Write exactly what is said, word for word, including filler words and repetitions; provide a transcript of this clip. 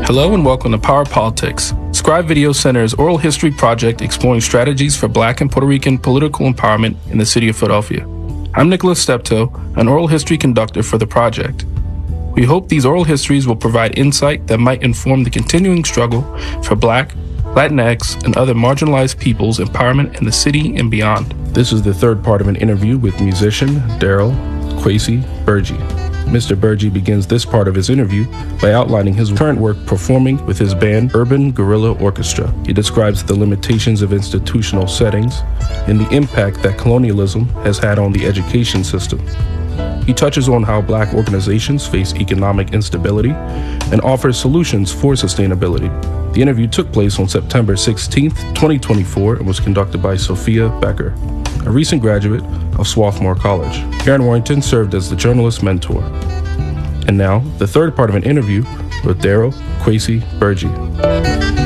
Hello and welcome to Power Politics, Scribe Video Center's oral history project exploring strategies for Black and Puerto Rican political empowerment in the city of Philadelphia. I'm Nicholas Steptoe, an oral history conductor for the project. We hope these oral histories will provide insight that might inform the continuing struggle for Black, Latinx, and other marginalized peoples' empowerment in the city and beyond. This is the third part of an interview with musician Daryl Kwesi Bergie. Mister Bergie begins this part of his interview by outlining his current work performing with his band Urban Guerrilla Orchestra. He describes the limitations of institutional settings and the impact that colonialism has had on the education system. He touches on how Black organizations face economic instability and offers solutions for sustainability. The interview took place on September sixteenth, twenty twenty-four, and was conducted by Sophia Becker, a recent graduate of Swarthmore College. Karen Warrington served as the journalist mentor. And now, the third part of an interview with Daryl Kwesi Bergie.